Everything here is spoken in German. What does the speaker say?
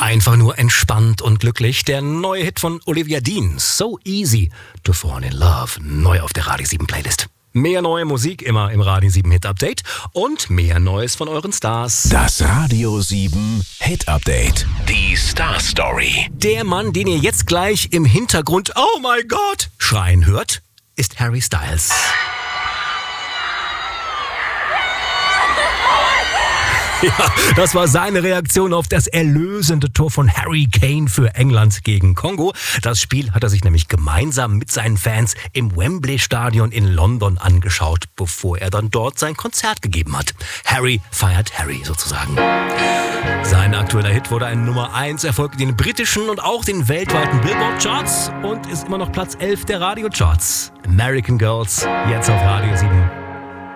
Einfach nur entspannt und glücklich. Der neue Hit von Olivia Dean, So Easy to Fall in Love, neu auf der Radio 7 Playlist. Mehr neue Musik immer im Radio 7 Hit Update und mehr Neues von euren Stars. Das Radio 7 Hit Update. Die Star Story. Der Mann, den ihr jetzt gleich im Hintergrund "Oh my God" schreien hört, ist Harry Styles. Ja, das war seine Reaktion auf das erlösende Tor von Harry Kane für England gegen Kongo. Das Spiel hat er sich nämlich gemeinsam mit seinen Fans im Wembley-Stadion in London angeschaut, bevor er dann dort sein Konzert gegeben hat. Harry feiert Harry sozusagen. Sein aktueller Hit wurde ein Nummer 1 Erfolg in den britischen und auch den weltweiten Billboard-Charts und ist immer noch Platz 11 der Radiocharts. American Girls, jetzt auf Radio 7.